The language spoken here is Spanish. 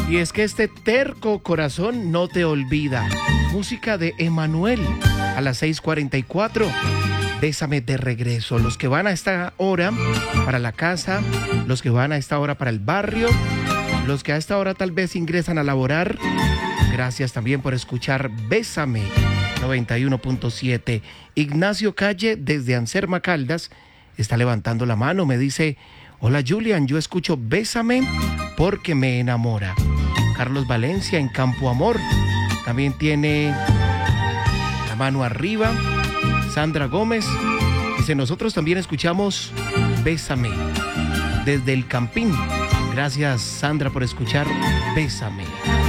Y es que este terco corazón no te olvida. Música de Emanuel a las 6:44. Bésame de regreso. Los que van a esta hora para la casa, los que van a esta hora para el barrio, los que a esta hora tal vez ingresan a laborar. Gracias también por escuchar Bésame 91.7. Ignacio Calle desde Anserma Caldas está levantando la mano. Me dice: hola Julian, yo escucho Bésame porque me enamora. Carlos Valencia en Campo Amor también tiene la mano arriba. Sandra Gómez dice: nosotros también escuchamos Bésame desde el Campín. Gracias Sandra por escuchar Bésame.